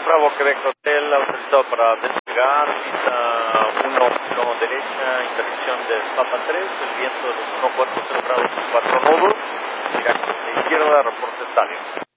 Bravo, Quebec Hotel, autorizado para despegar, pista 1 derecha, interacción de Papa 3, el viento de 140 grados 4 nudos, dirección de izquierda, reporte Stalin.